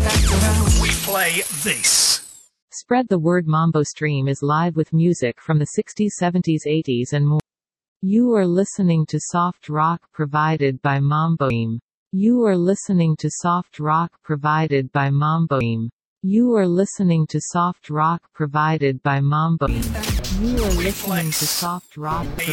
We play this. Spread the word. Mambo Stream is live with music from the 60s, 70s, 80s and more. You are listening to soft rock provided by Mambo Stream. You are listening to soft rock provided by Mambo Stream. You are listening to soft rock provided by Mambo Stream. You are listening to soft rock provided